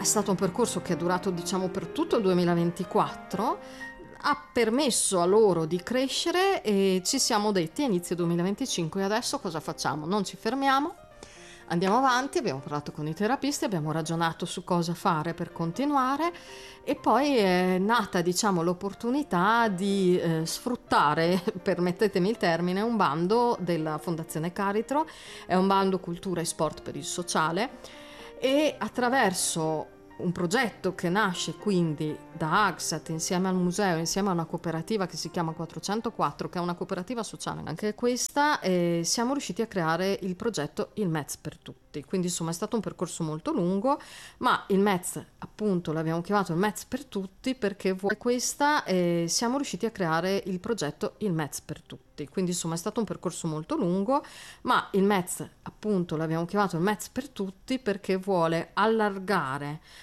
stato un percorso che è durato, diciamo, per tutto il 2024, ha permesso a loro di crescere e ci siamo detti a inizio 2025 adesso cosa facciamo? Non ci fermiamo, andiamo avanti, abbiamo parlato con i terapisti, abbiamo ragionato su cosa fare per continuare e poi è nata, diciamo, l'opportunità di sfruttare, permettetemi il termine, un bando della Fondazione Caritro, è un bando cultura e sport per il sociale e attraverso un progetto che nasce quindi da AXAT insieme al museo, insieme a una cooperativa che si chiama 404, che è una cooperativa sociale anche questa, e siamo riusciti a creare il progetto Il Metz per Tutti. Quindi insomma è stato un percorso molto lungo, ma il Metz appunto l'abbiamo chiamato il Metz per Tutti perché vuole questa e siamo riusciti a creare il progetto Il Metz per Tutti. Quindi insomma è stato un percorso molto lungo, ma il Metz appunto l'abbiamo chiamato il Metz per Tutti perché vuole allargare